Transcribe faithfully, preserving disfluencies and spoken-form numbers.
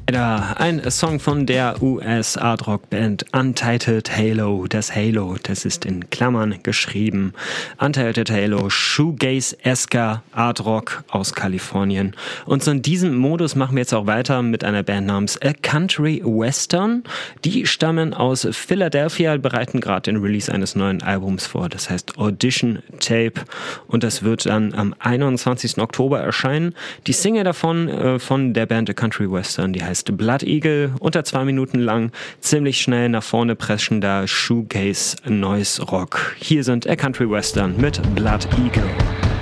Ein Song von der U S-Art-Rock-Band Untitled Halo. Das Halo, das ist in Klammern geschrieben. Untitled Halo, Shoegaze-esker Art-Rock aus Kalifornien. Und so in diesem Modus machen wir jetzt auch weiter mit einer Band namens A Country Western. Die stammen aus Philadelphia, bereiten gerade den Release eines neuen Albums vor. Das heißt Audition Tape. Und das wird dann am einundzwanzigsten Oktober erscheinen. Die Single davon, äh, von der Band A Country Western, die heißt Blood Eagle, unter zwei Minuten lang, ziemlich schnell nach vorne preschender Shoegaze Noise Rock. Hier sind A Country Western mit Blood Eagle.